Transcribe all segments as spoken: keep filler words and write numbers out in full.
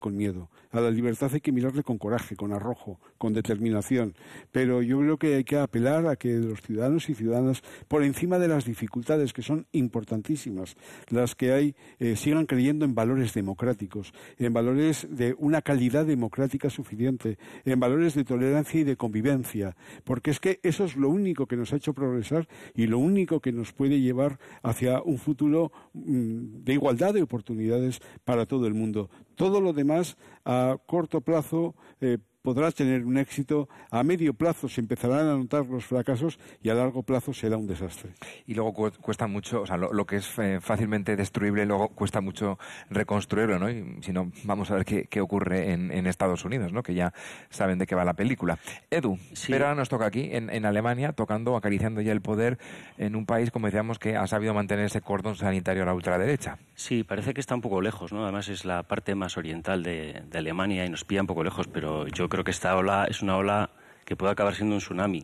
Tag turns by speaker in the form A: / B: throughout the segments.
A: con miedo. A la libertad hay que mirarle con coraje, con arrojo, con determinación. Pero yo creo que hay que apelar a que los ciudadanos y ciudadanas, por encima de las dificultades que son importantísimas, las que hay, eh, sigan creyendo en valores democráticos, en valores de una calidad democrática suficiente, en valores de tolerancia y de convivencia. Porque es que eso es lo único que nos ha hecho progresar y lo único que nos puede llevar hacia un futuro mmm, de igualdad de oportunidades para todo el mundo. Todo lo demás, a corto plazo, eh, podrá tener un éxito, a medio plazo se empezarán a notar los fracasos y a largo plazo será un desastre.
B: Y luego cuesta mucho, o sea, lo, lo que es eh, fácilmente destruible, luego cuesta mucho reconstruirlo, ¿no? Y si no, vamos a ver qué, qué ocurre en, en Estados Unidos, ¿no? Que ya saben de qué va la película. Edu,
C: sí.
B: Pero ahora nos toca aquí, en, en Alemania, tocando, acariciando ya el poder en un país, como decíamos, que ha sabido mantener ese cordón sanitario a la ultraderecha.
C: Sí, parece que está un poco lejos, ¿no? Además es la parte más oriental de, de Alemania y nos pilla un poco lejos, pero yo creo que esta ola es una ola que puede acabar siendo un tsunami,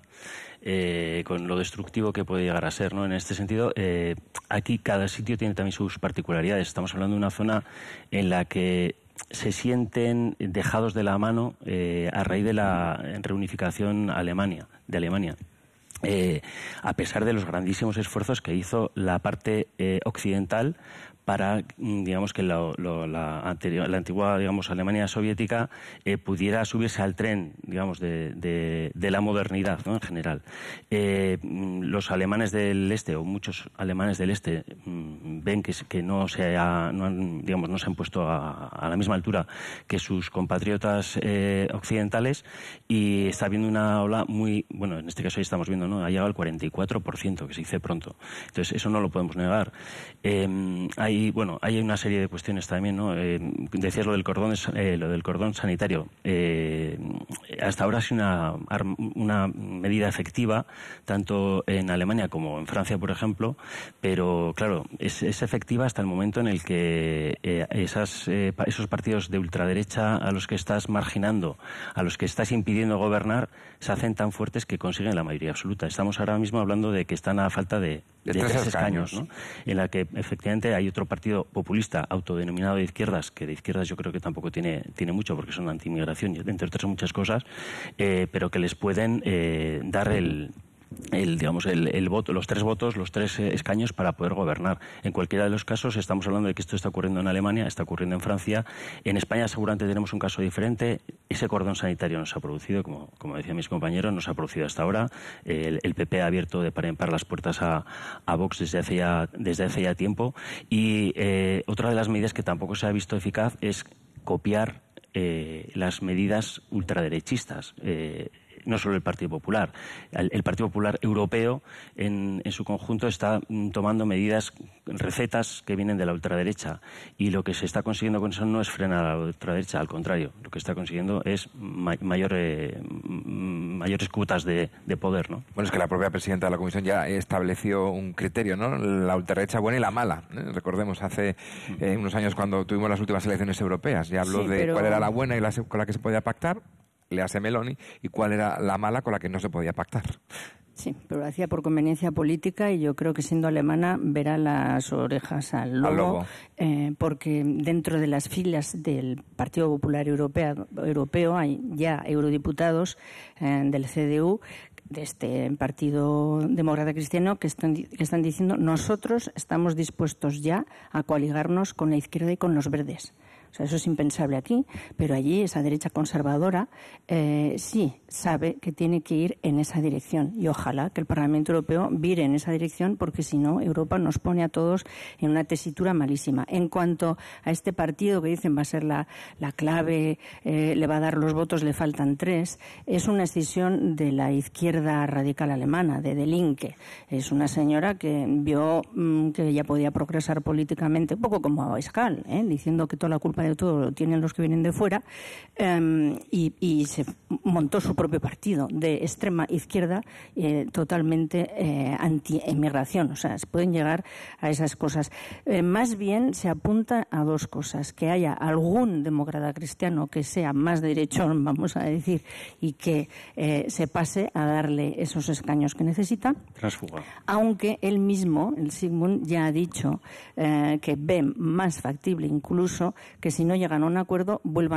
C: eh, con lo destructivo que puede llegar a ser, ¿no? En este sentido, eh, aquí cada sitio tiene también sus particularidades. Estamos hablando de una zona en la que se sienten dejados de la mano eh, a raíz de la reunificación Alemania, de Alemania. Eh, a pesar de los grandísimos esfuerzos que hizo la parte eh, occidental para, digamos, que la, lo, la, anterior, la antigua, digamos, Alemania soviética eh, pudiera subirse al tren, digamos, de, de, de la modernidad, ¿no? En general. Eh, los alemanes del este, o muchos alemanes del este, mmm, ven que, que no se ha, no han, digamos, no se han puesto a, a la misma altura que sus compatriotas eh, occidentales, y está habiendo una ola muy, bueno, en este caso ahí estamos viendo, ¿no? Ha llegado al cuarenta y cuatro por ciento, que se dice pronto. Entonces, eso no lo podemos negar. Eh, hay Y bueno, hay una serie de cuestiones también, ¿no? Eh, decías lo del cordón, eh, lo del cordón sanitario. Eh, hasta ahora ha sido una, una medida efectiva, tanto en Alemania como en Francia, por ejemplo, pero claro, es, es efectiva hasta el momento en el que eh, esas, eh, esos partidos de ultraderecha a los que estás marginando, a los que estás impidiendo gobernar, se hacen tan fuertes que consiguen la mayoría absoluta. Estamos ahora mismo hablando de que están a falta de, de, de tres, tres escaños, ¿no? En la que efectivamente hay otro partido populista autodenominado de izquierdas, que de izquierdas yo creo que tampoco tiene, tiene mucho porque son anti-inmigración y entre otras muchas cosas, eh, pero que les pueden eh, dar el... el digamos el, el voto, los tres votos, los tres eh, escaños para poder gobernar. En cualquiera de los casos estamos hablando de que esto está ocurriendo en Alemania, está ocurriendo en Francia. En España seguramente tenemos un caso diferente. Ese cordón sanitario no se ha producido, como, como decían mis compañeros, no se ha producido hasta ahora. El, el P P ha abierto de par en par las puertas a, a Vox desde hace ya, desde hace ya tiempo. Y eh, otra de las medidas que tampoco se ha visto eficaz es copiar eh, las medidas ultraderechistas. Eh, no solo el Partido Popular. El, el Partido Popular Europeo, en, en su conjunto, está mm, tomando medidas, recetas que vienen de la ultraderecha. Y lo que se está consiguiendo con eso no es frenar a la ultraderecha, al contrario. Lo que está consiguiendo es ma mayor, eh, mayores cuotas de, de poder, ¿no?
B: Bueno, es que la propia presidenta de la Comisión ya estableció un criterio, ¿no? La ultraderecha buena y la mala, ¿eh? Recordemos, hace eh, unos años cuando tuvimos las últimas elecciones europeas, ya habló sí, de pero... cuál era la buena y la con la que se podía pactar, le hace Meloni, y cuál era la mala con la que no se podía pactar.
D: Sí, pero lo hacía por conveniencia política y yo creo que siendo alemana verá las orejas al lobo, al lobo. Eh, porque dentro de las filas del Partido Popular Europeo, Europeo hay ya eurodiputados eh, del C D U, de este Partido Demócrata Cristiano, que están, que están diciendo nosotros estamos dispuestos ya a coaligarnos con la izquierda y con los verdes. O sea, eso es impensable aquí, pero allí esa derecha conservadora eh, sí sabe que tiene que ir en esa dirección y ojalá que el Parlamento Europeo vire en esa dirección, porque si no Europa nos pone a todos en una tesitura malísima. En cuanto a este partido que dicen va a ser la, la clave, eh, le va a dar los votos, le faltan tres, es una escisión de la izquierda radical alemana, de De Linke. Es una señora que vio mmm, que ella podía progresar políticamente, un poco como Abascal, ¿eh? diciendo que toda la culpa de todo lo tienen los que vienen de fuera, eh, y, y se montó su propio partido de extrema izquierda eh, totalmente eh, anti-emigración. O sea, se pueden llegar a esas cosas. Eh, más bien se apunta a dos cosas: que haya algún demócrata cristiano que sea más derechón, vamos a decir, y que eh, se pase a darle esos escaños que necesita.
C: Transfuga.
D: Aunque él mismo, el Sigmund, ya ha dicho eh, que ve más factible incluso que que si no llegan a un acuerdo vuelvan